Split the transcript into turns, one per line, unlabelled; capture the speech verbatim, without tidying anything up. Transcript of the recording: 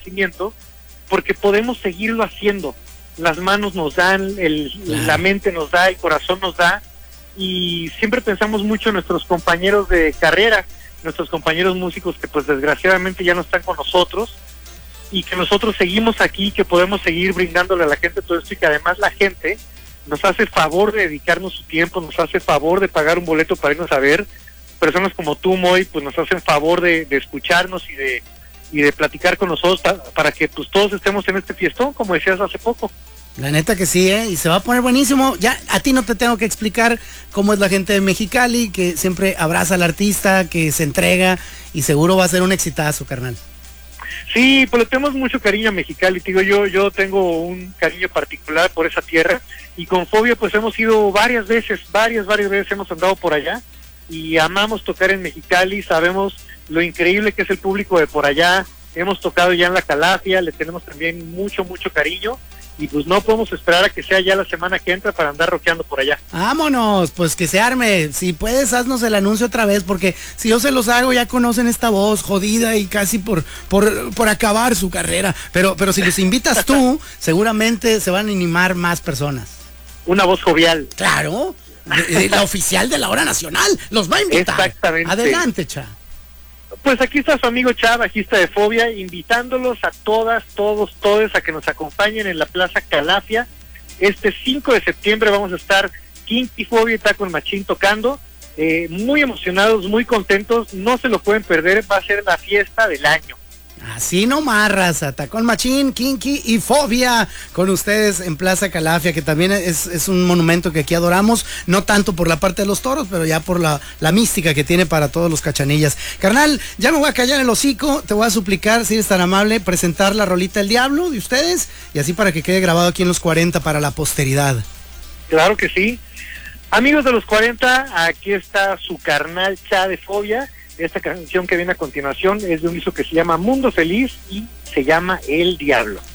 agradecimiento, porque podemos seguirlo haciendo. Las manos nos dan, el, la mente nos da, el corazón nos da, y siempre pensamos mucho en nuestros compañeros de carrera, nuestros compañeros músicos que pues desgraciadamente ya no están con nosotros, y que nosotros seguimos aquí, que podemos seguir brindándole a la gente todo esto, y que además la gente nos hace favor de dedicarnos su tiempo, nos hace favor de pagar un boleto para irnos a ver. Personas como tú, Moy, pues nos hacen favor de, de escucharnos y de y de platicar con nosotros pa, para que pues todos estemos en este fiestón, como decías hace poco.
La neta que sí, ¿eh? Y se va a poner buenísimo. Ya a ti no te tengo que explicar cómo es la gente de Mexicali, que siempre abraza al artista, que se entrega, y seguro va a ser un exitazo, carnal.
Sí, pues le tenemos mucho cariño a Mexicali, te digo, yo yo tengo un cariño particular por esa tierra, y con Fobia pues hemos ido varias veces, varias, varias veces hemos andado por allá, y amamos tocar en Mexicali, sabemos lo increíble que es el público de por allá, hemos tocado ya en la Calafia, le tenemos también mucho, mucho cariño, y pues no podemos esperar a que sea ya la semana que entra para andar rockeando por allá.
Vámonos, pues que se arme. Si puedes, haznos el anuncio otra vez, porque si yo se los hago ya conocen esta voz jodida y casi por por, por acabar su carrera. Pero pero si los invitas tú, seguramente se van a animar más personas.
Una voz jovial.
Claro, de, de la oficial de la hora nacional los va a invitar.
Exactamente.
Adelante, Cha.
Pues aquí está su amigo Cha, bajista de Fobia, invitándolos a todas, todos, todos a que nos acompañen en la Plaza Calafia. Este cinco de septiembre vamos a estar Kinky, Fobia y Taco el Machín tocando. Eh, muy emocionados, muy contentos, no se lo pueden perder, va a ser la fiesta del año.
Así nomás, raza, Tacón Machín, Kinky y Fobia con ustedes en Plaza Calafia, que también es, es un monumento que aquí adoramos, no tanto por la parte de los toros, pero ya por la, la mística que tiene para todos los cachanillas. Carnal, ya me voy a callar el hocico, te voy a suplicar, si eres tan amable, presentar la rolita del diablo de ustedes, y así para que quede grabado aquí en los cuarenta para la posteridad.
Claro que sí. Amigos de los cuarenta, aquí está su carnal Cha de Fobia. Esta canción que viene a continuación es de un disco que se llama Mundo Feliz y se llama El Diablo.